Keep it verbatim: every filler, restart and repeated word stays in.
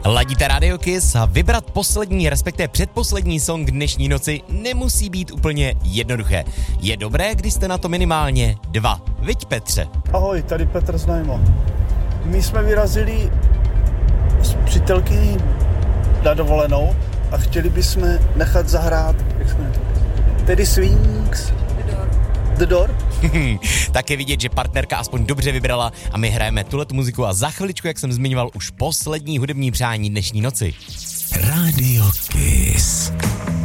Ladíte Radio Kiss a vybrat poslední, respektive předposlední song dnešní noci nemusí být úplně jednoduché. Je dobré, když jste na to minimálně dva. Viď, Petře? Ahoj, tady Petr Znajmo. My jsme vyrazili s přítelkyní na dovolenou a chtěli bychom nechat zahrát, jak jsme, Teddy Swings, The Door. The Door? Tak je vidět, že partnerka aspoň dobře vybrala a my hrajeme tuhletu muziku a za chviličku, jak jsem zmiňoval, už poslední hudební přání dnešní noci. Radio Kiss.